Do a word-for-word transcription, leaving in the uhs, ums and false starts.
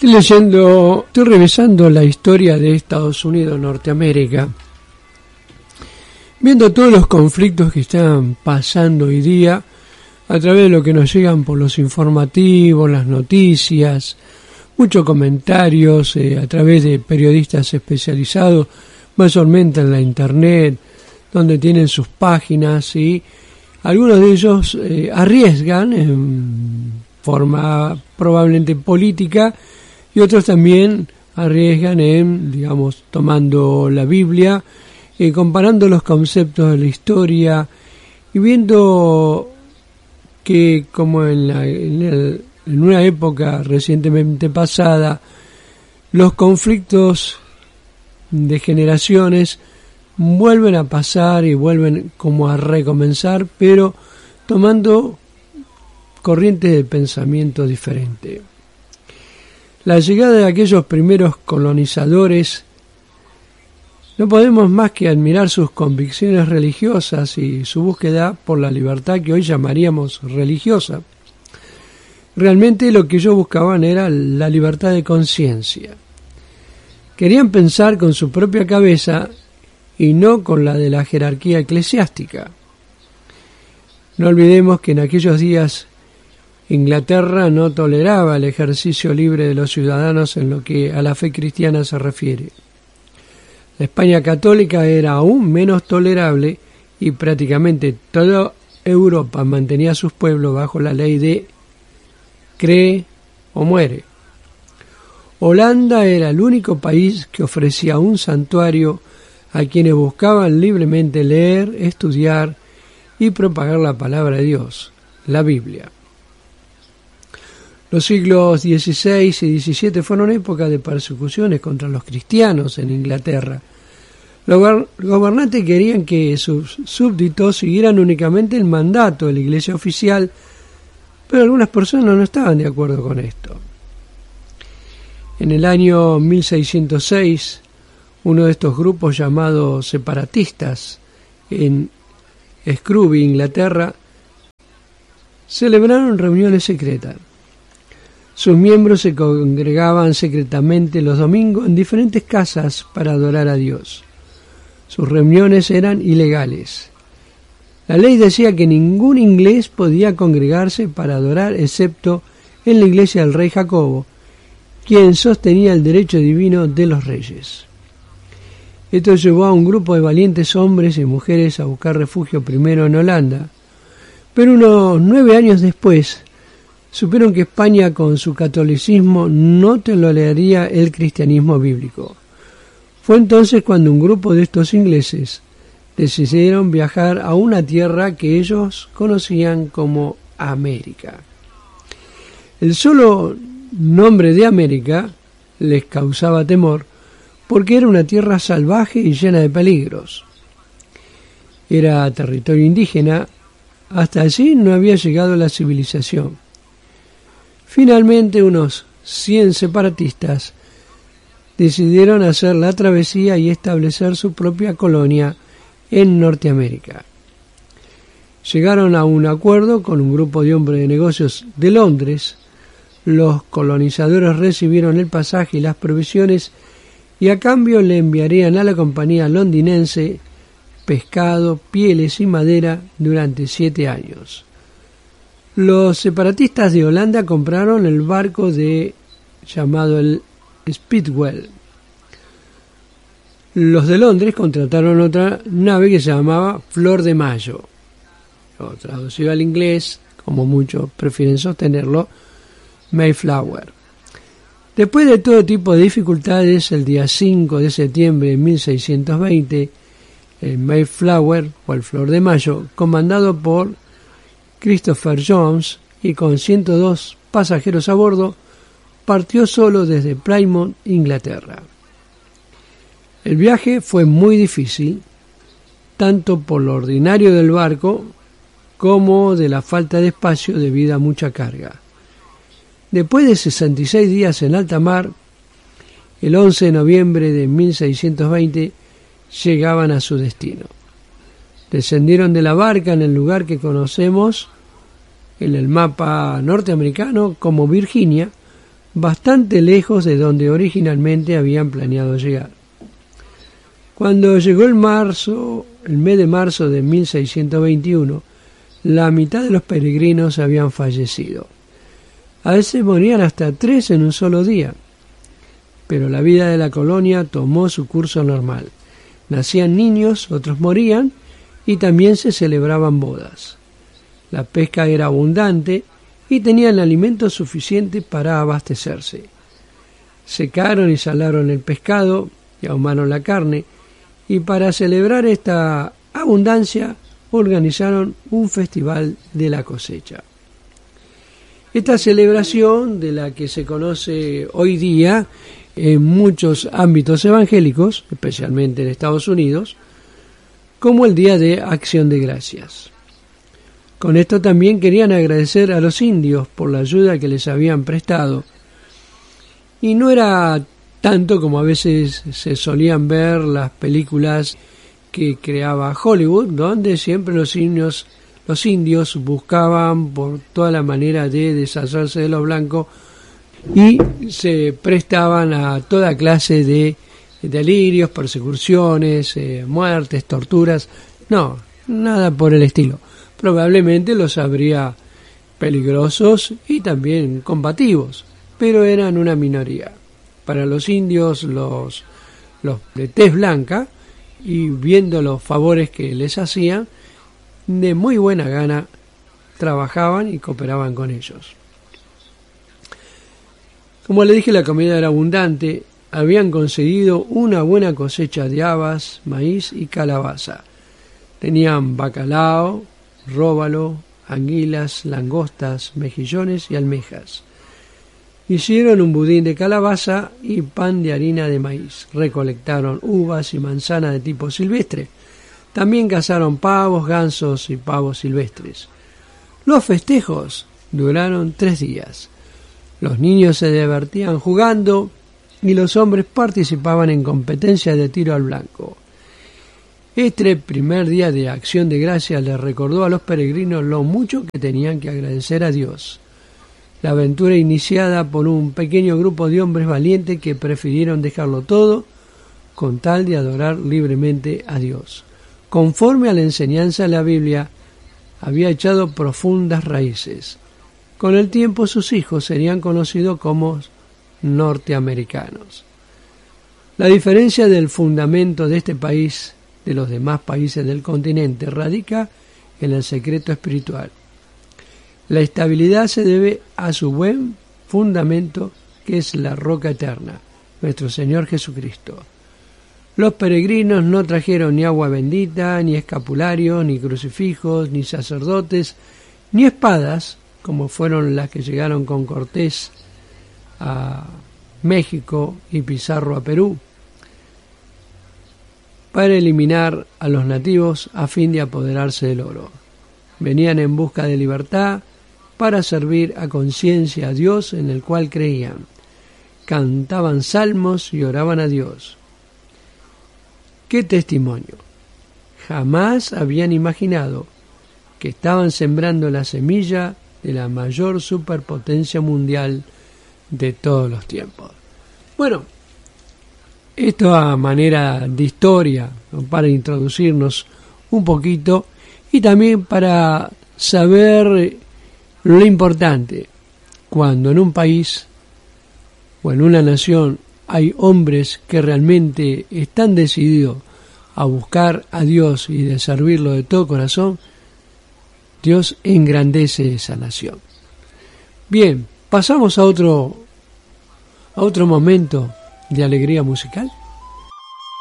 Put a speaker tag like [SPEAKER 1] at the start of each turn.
[SPEAKER 1] Estoy leyendo, estoy revisando la historia de Estados Unidos, Norteamérica, viendo todos los conflictos que están pasando hoy día a través de lo que nos llegan por los informativos, las noticias, muchos comentarios eh, a través de periodistas especializados, mayormente en la internet, donde tienen sus páginas y algunos de ellos eh, arriesgan en forma probablemente política y otros también arriesgan en, digamos, tomando la Biblia, eh, comparando los conceptos de la historia y viendo que como en, la, en, el, en una época recientemente pasada, los conflictos de generaciones vuelven a pasar y vuelven como a recomenzar, pero tomando corrientes de pensamiento diferentes. La llegada de aquellos primeros colonizadores, no podemos más que admirar sus convicciones religiosas y su búsqueda por la libertad que hoy llamaríamos religiosa. Realmente lo que ellos buscaban era la libertad de conciencia. Querían pensar con su propia cabeza y no con la de la jerarquía eclesiástica. No olvidemos que en aquellos días Inglaterra no toleraba el ejercicio libre de los ciudadanos en lo que a la fe cristiana se refiere. La España católica era aún menos tolerable y prácticamente toda Europa mantenía a sus pueblos bajo la ley de cree o muere. Holanda era el único país que ofrecía un santuario a quienes buscaban libremente leer, estudiar y propagar la palabra de Dios, la Biblia. Los siglos dieciséis y diecisiete fueron épocas de persecuciones contra los cristianos en Inglaterra. Los gobernantes querían que sus súbditos siguieran únicamente el mandato de la iglesia oficial, pero algunas personas no estaban de acuerdo con esto. En el año mil seiscientos seis, uno de estos grupos llamados separatistas en Scrooby, Inglaterra, celebraron reuniones secretas. Sus miembros se congregaban secretamente los domingos en diferentes casas para adorar a Dios. Sus reuniones eran ilegales. La ley decía que ningún inglés podía congregarse para adorar excepto en la iglesia del rey Jacobo, quien sostenía el derecho divino de los reyes. Esto llevó a un grupo de valientes hombres y mujeres a buscar refugio primero en Holanda, pero unos nueve años después supieron que España con su catolicismo no toleraría el cristianismo bíblico. Fue entonces cuando un grupo de estos ingleses decidieron viajar a una tierra que ellos conocían como América. El solo nombre de América les causaba temor porque era una tierra salvaje y llena de peligros. Era territorio indígena, hasta allí no había llegado la civilización. Finalmente unos cien separatistas decidieron hacer la travesía y establecer su propia colonia en Norteamérica. Llegaron a un acuerdo con un grupo de hombres de negocios de Londres. Los colonizadores recibieron el pasaje y las provisiones y a cambio le enviarían a la compañía londinense pescado, pieles y madera durante siete años. Los separatistas de Holanda compraron el barco de llamado el Speedwell. Los de Londres contrataron otra nave que se llamaba Flor de Mayo, o traducido al inglés, como muchos prefieren sostenerlo, Mayflower. Después de todo tipo de dificultades, el día cinco de septiembre de mil seiscientos veinte, el Mayflower, o el Flor de Mayo, comandado por Christopher Jones y con ciento dos pasajeros a bordo, partió solo desde Plymouth, Inglaterra. El viaje fue muy difícil, tanto por lo ordinario del barco como de la falta de espacio debido a mucha carga. Después de sesenta y seis días en alta mar, el once de noviembre de mil seiscientos veinte llegaban a su destino. Descendieron de la barca en el lugar que conocemos en el mapa norteamericano como Virginia, bastante lejos de donde originalmente habían planeado llegar. Cuando llegó el marzo, el mes de marzo de mil seiscientos veintiuno, la mitad de los peregrinos habían fallecido. A veces morían hasta tres en un solo día. Pero la vida de la colonia tomó su curso normal. Nacían niños, otros morían, y también se celebraban bodas. La pesca era abundante y tenían alimento suficiente para abastecerse. Secaron y salaron el pescado y ahumaron la carne, y para celebrar esta abundancia organizaron un festival de la cosecha. Esta celebración, de la que se conoce hoy día en muchos ámbitos evangélicos, especialmente en Estados Unidos, como el Día de Acción de Gracias. Con esto también querían agradecer a los indios por la ayuda que les habían prestado. Y no era tanto como a veces se solían ver las películas que creaba Hollywood, donde siempre los indios, los indios buscaban por toda la manera de deshacerse de los blancos y se prestaban a toda clase de delirios, persecuciones, eh, muertes, torturas. No, nada por el estilo. Probablemente los habría peligrosos y también combativos, pero eran una minoría. Para los indios, los, los de tez blanca, y viendo los favores que les hacían, de muy buena gana trabajaban y cooperaban con ellos. Como le dije, la comida era abundante. Habían conseguido una buena cosecha de habas, maíz y calabaza. Tenían bacalao, róbalo, anguilas, langostas, mejillones y almejas. Hicieron un budín de calabaza y pan de harina de maíz. Recolectaron uvas y manzanas de tipo silvestre. También cazaron pavos, gansos y pavos silvestres. Los festejos duraron tres días. Los niños se divertían jugando y los hombres participaban en competencias de tiro al blanco. Este primer día de Acción de Gracias les recordó a los peregrinos lo mucho que tenían que agradecer a Dios. La aventura iniciada por un pequeño grupo de hombres valientes que prefirieron dejarlo todo con tal de adorar libremente a Dios. Conforme a la enseñanza de la Biblia, había echado profundas raíces. Con el tiempo sus hijos serían conocidos como norteamericanos. La diferencia del fundamento de este país de los demás países del continente radica en el secreto espiritual. La estabilidad se debe a su buen fundamento, que es la roca eterna, nuestro Señor Jesucristo. Los peregrinos no trajeron ni agua bendita, ni escapularios, ni crucifijos, ni sacerdotes, ni espadas, como fueron las que llegaron con Cortés a México y Pizarro a Perú, para eliminar a los nativos a fin de apoderarse del oro. Venían en busca de libertad para servir a conciencia a Dios en el cual creían. Cantaban salmos y oraban a Dios. ¡Qué testimonio! Jamás habían imaginado que estaban sembrando la semilla de la mayor superpotencia mundial de todos los tiempos. Bueno, esto a manera de historia, ¿no?, para introducirnos un poquito y también para saber lo importante cuando en un país o en una nación hay hombres que realmente están decididos a buscar a Dios y de servirlo de todo corazón. Dios engrandece esa nación. Bien, pasamos a otro a otro momento de alegría musical.